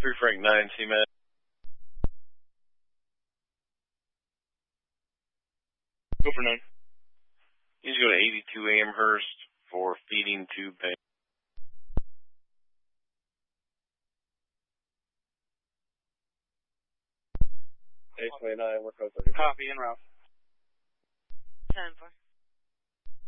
3 Frank 9, C-Med. Go for 9. He's going to 82 Amherst for feeding tube pain. H-29, we're code 30. Copy, en route. 10-4.